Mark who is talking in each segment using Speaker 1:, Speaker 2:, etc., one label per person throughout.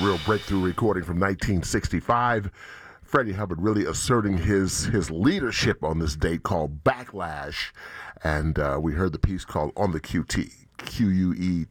Speaker 1: real breakthrough recording from 1965. Freddie Hubbard really asserting his leadership on this date called Backlash. And we heard the piece called On the QT, QUE-TE.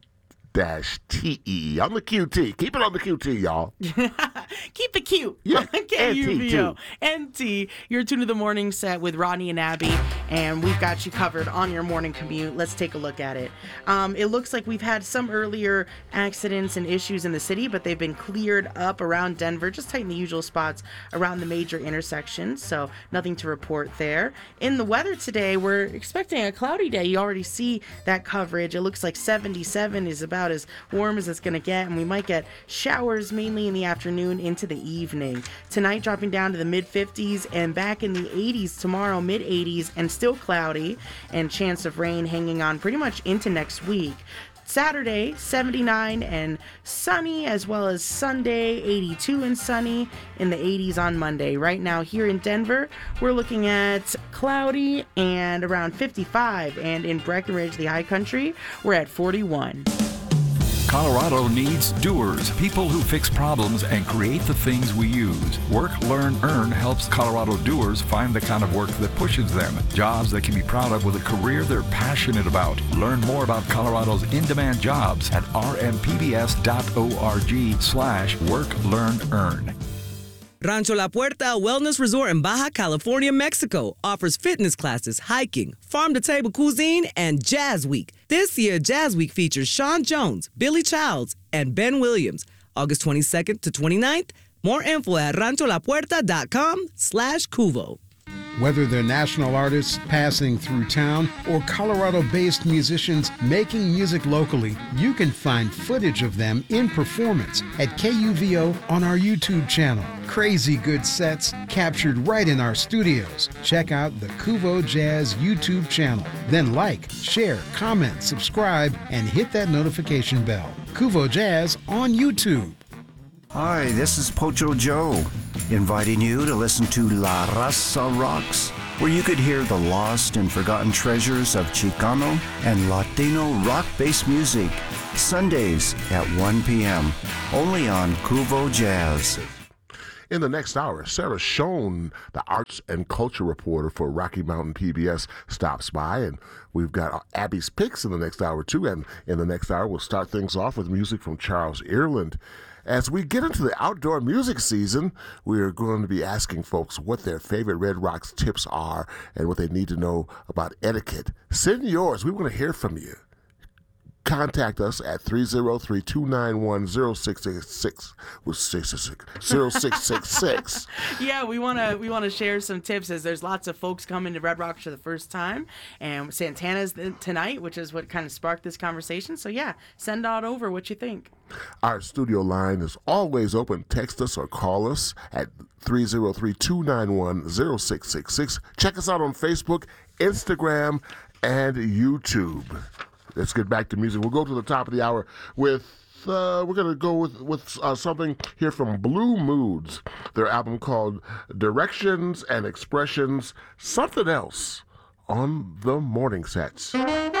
Speaker 1: On the QT. Keep it on the QT, y'all.
Speaker 2: Keep it cute.
Speaker 1: Yeah,
Speaker 2: KUVO. NT. You're tuned to the morning set with Rodney and Abby, and we've got you covered on your morning commute. Let's take a look at it. It looks like we've had some earlier accidents and issues in the city, but they've been cleared up around Denver, just tight in the usual spots around the major intersections, so nothing to report there. In the weather today, we're expecting a cloudy day. You already see that coverage. It looks like 77 is about as warm as it's going to get, and we might get showers mainly in the afternoon into the evening. Tonight dropping down to the mid-50s and back in the 80s tomorrow, mid-80s, and still cloudy, and chance of rain hanging on pretty much into next week. Saturday, 79 and sunny, as well as Sunday, 82 and sunny, in the 80s on Monday. Right now here in Denver, we're looking at cloudy and around 55, and in Breckenridge, the high country, we're at 41.
Speaker 3: Colorado needs doers, people who fix problems and create the things we use. Work, Learn, Earn helps Colorado doers find the kind of work that pushes them. Jobs they can be proud of with a career they're passionate about. Learn more about Colorado's in-demand jobs at rmpbs.org/work, learn, earn.
Speaker 4: Rancho La Puerta Wellness Resort in Baja California, Mexico offers fitness classes, hiking, farm-to-table cuisine, and Jazz Week. This year, Jazz Week features Sean Jones, Billy Childs, and Ben Williams, August 22nd to 29th. More info at rancholapuerta.com/cuvo.
Speaker 5: Whether they're national artists passing through town or Colorado-based musicians making music locally, you can find footage of them in performance at KUVO on our YouTube channel. Crazy good sets captured right in our studios. Check out the Cuvo Jazz YouTube channel. Then like, share, comment, subscribe, and hit that notification bell. Cuvo Jazz on YouTube.
Speaker 6: Hi, this is Pocho Joe, inviting you to listen to La Raza Rocks, where you could hear the lost and forgotten treasures of Chicano and Latino rock-based music, Sundays at 1 p.m., only on Cuvo Jazz.
Speaker 1: In the next hour, Sarah Schoen, the arts and culture reporter for Rocky Mountain PBS, stops by, and we've got Abby's picks in the next hour, too. And in the next hour, we'll start things off with music from Charles Earland. As we get into the outdoor music season, we are going to be asking folks what their favorite Red Rocks tips are and what they need to know about etiquette. Send yours. We want to hear from you. Contact us at 303-291-0666. 0666.
Speaker 2: Yeah, we want to share some tips, as there's lots of folks coming to Red Rocks for the first time, and Santana's tonight, which is what kind of sparked this conversation. So yeah, send out over what you think.
Speaker 1: Our studio line is always open. Text us or call us at 303-291-0666. Check us out on Facebook, Instagram, and YouTube. Let's get back to music. We'll go to the top of the hour with, we're going to go with something here from Blue Moods, their album called Directions and Expressions, Something Else on the Morning Sets.